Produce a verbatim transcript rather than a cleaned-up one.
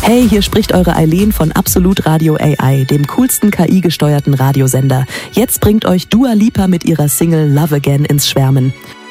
Hey, hier spricht eure Eileen von Absolut Radio A I, dem coolsten K I-gesteuerten Radiosender. Jetzt bringt euch Dua Lipa mit ihrer Single Love Again ins Schwärmen.